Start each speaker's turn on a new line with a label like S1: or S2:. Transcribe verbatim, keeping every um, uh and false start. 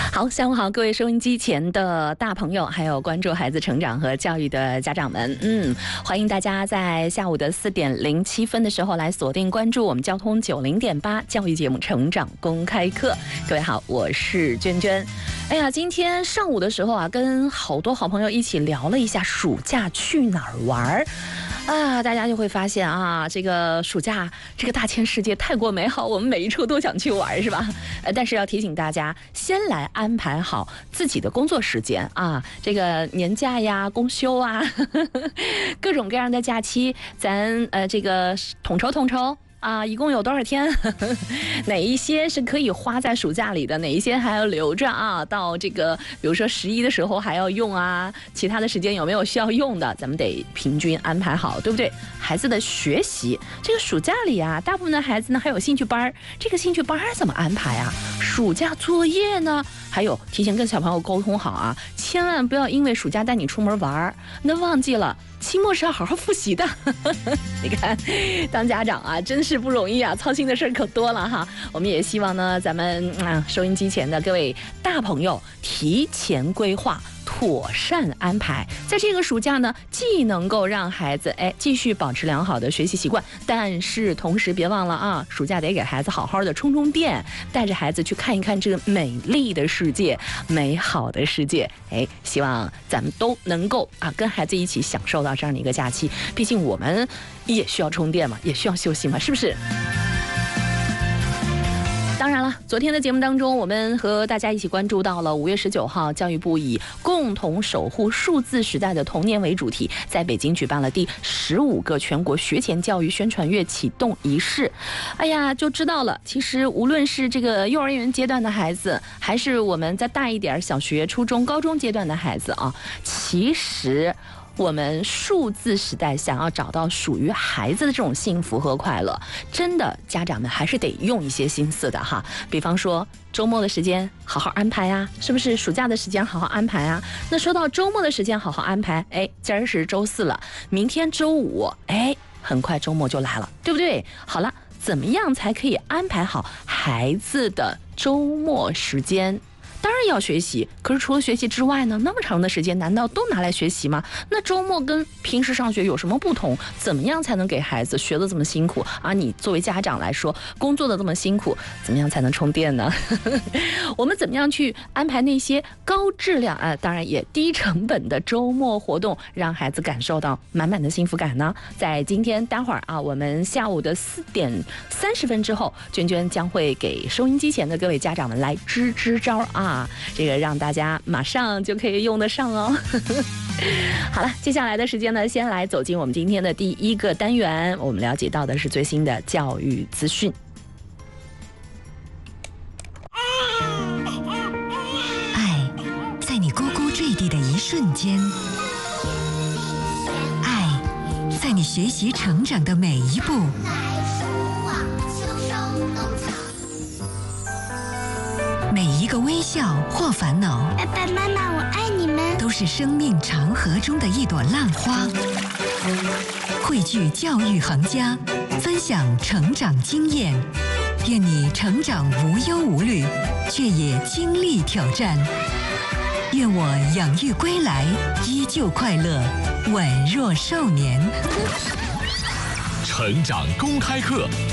S1: 好，下午好，各位收音机前的大朋友，还有关注孩子成长和教育的家长们，嗯，欢迎大家在下午的四点零七分的时候来锁定关注我们交通九零点八教育节目《成长公开课》。各位好，我是娟娟。哎呀，今天上午的时候啊，跟好多好朋友一起聊了一下暑假去哪儿玩啊，大家就会发现啊，这个暑假这个大千世界太过美好，我们每一处都想去玩，是吧？呃，但是要提醒大家，先来安排好自己的工作时间啊，这个年假呀、公休啊，呵呵各种各样的假期，咱呃这个统筹统筹。啊，一共有多少天？哪一些是可以花在暑假里的？哪一些还要留着啊？到这个，比如说十一的时候还要用啊？其他的时间有没有需要用的？咱们得平均安排好，对不对？孩子的学习，这个暑假里啊，大部分的孩子呢还有兴趣班，这个兴趣班怎么安排啊？暑假作业呢？还有提前跟小朋友沟通好啊，千万不要因为暑假带你出门玩，那忘记了。期末是要好好复习的，你看，当家长啊，真是不容易啊，操心的事儿可多了哈。我们也希望呢，咱们啊收音机前的各位大朋友提前规划。妥善安排，在这个暑假呢，既能够让孩子哎继续保持良好的学习习惯，但是同时别忘了啊，暑假得给孩子好好的充充电，带着孩子去看一看这个美丽的世界、美好的世界。哎，希望咱们都能够啊跟孩子一起享受到这样的一个假期。毕竟我们也需要充电嘛，也需要休息嘛，是不是？当然了，昨天的节目当中，我们和大家一起关注到了五月十九号，教育部以共同守护数字时代的童年为主题，在北京举办了第十五个全国学前教育宣传月启动仪式。哎呀，就知道了，其实无论是这个幼儿园阶段的孩子，还是我们再大一点小学、初中、高中阶段的孩子啊，其实我们数字时代想要找到属于孩子的这种幸福和快乐，真的家长们还是得用一些心思的哈。比方说周末的时间好好安排呀，是不是？暑假的时间好好安排啊。那说到周末的时间好好安排，哎，今儿是周四了，明天周五，哎，很快周末就来了，对不对？好了，怎么样才可以安排好孩子的周末时间？当然要学习，可是除了学习之外呢，那么长的时间难道都拿来学习吗？那周末跟平时上学有什么不同？怎么样才能给孩子学得这么辛苦啊？你作为家长来说，工作的这么辛苦，怎么样才能充电呢？我们怎么样去安排那些高质量啊，当然也低成本的周末活动，让孩子感受到满满的幸福感呢？在今天待会儿啊，我们下午的四点三十分之后，娟娟将会给收音机前的各位家长们来支支招啊。啊，这个让大家马上就可以用得上哦。好了，接下来的时间呢，先来走进我们今天的第一个单元，我们了解到的是最新的教育资讯。
S2: 爱在你呱呱坠地的一瞬间，爱在你学习成长的每一步。每一个微笑或烦恼，
S3: 爸爸妈妈，我爱你们，
S2: 都是生命长河中的一朵浪花。汇聚教育行家，分享成长经验，愿你成长无忧无虑，却也经历挑战。愿我养育归来，依旧快乐，宛若少年。
S4: 成长公开课。